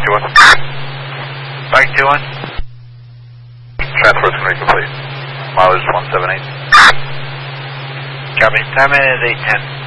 21. Mike 21. Transfer is going to be complete. Mileage 178. Copy. Time in is 810.